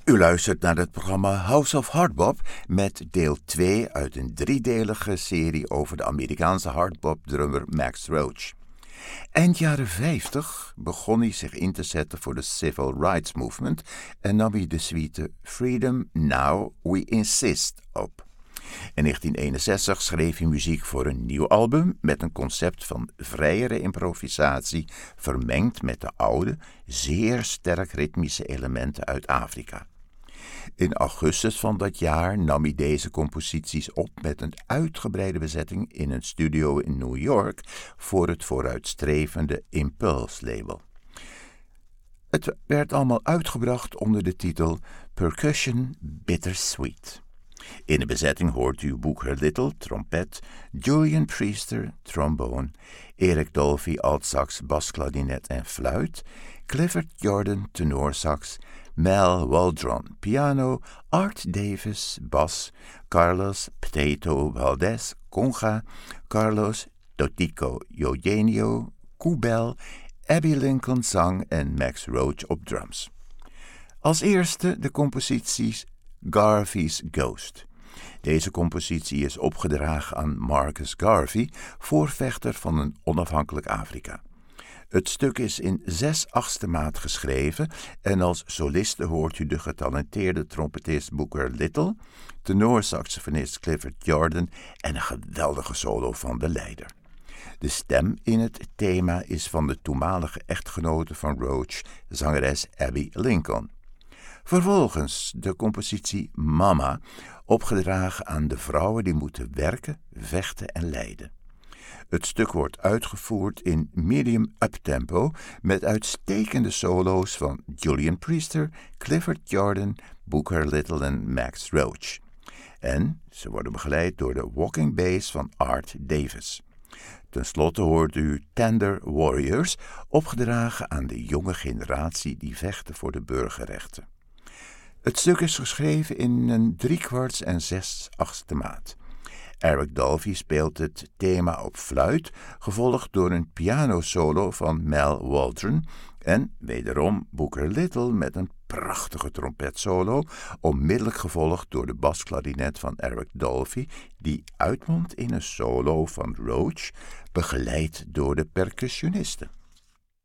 U luistert naar het programma House of Hardbop met deel 2 uit een driedelige serie over de Amerikaanse hardbop-drummer Max Roach. Eind jaren 50 begon hij zich in te zetten voor de Civil Rights Movement en nam hij de suite Freedom Now We Insist op. In 1961 schreef hij muziek voor een nieuw album met een concept van vrijere improvisatie vermengd met de oude, zeer sterk ritmische elementen uit Afrika. In augustus van dat jaar nam hij deze composities op met een uitgebreide bezetting in een studio in New York voor het vooruitstrevende Impulse-label. Het werd allemaal uitgebracht onder de titel Percussion Bittersweet. In de bezetting hoort u Booker Little, trompet, Julian Priester, trombone, Eric Dolphy, altsax, basklarinet en fluit, Clifford Jordan, tenorsax, Mel Waldron, piano, Art Davis, bas, Carlos Potato Valdez, conga, Carlos Totico Eugenio, koebel, Abbey Lincoln zang en Max Roach op drums. Als eerste de composities Garvey's Ghost. Deze compositie is opgedragen aan Marcus Garvey, voorvechter van een onafhankelijk Afrika. Het stuk is in 6/8 maat geschreven en als soliste hoort u de getalenteerde trompetist Booker Little, tenorsaxofonist Clifford Jordan en een geweldige solo van de leider. De stem in het thema is van de toenmalige echtgenote van Roach, zangeres Abbey Lincoln. Vervolgens de compositie Mama, opgedragen aan de vrouwen die moeten werken, vechten en lijden. Het stuk wordt uitgevoerd in medium uptempo met uitstekende solo's van Julian Priester, Clifford Jordan, Booker Little en Max Roach. En ze worden begeleid door de walking bass van Art Davis. Ten slotte hoort u Tender Warriors, opgedragen aan de jonge generatie die vechten voor de burgerrechten. Het stuk is geschreven in een 3/4 en 6/8 maat. Eric Dolphy speelt het thema op fluit, gevolgd door een pianosolo van Mel Waldron en wederom Booker Little met een prachtige trompetsolo, onmiddellijk gevolgd door de basklarinet van Eric Dolphy, die uitmondt in een solo van Roach, begeleid door de percussionisten.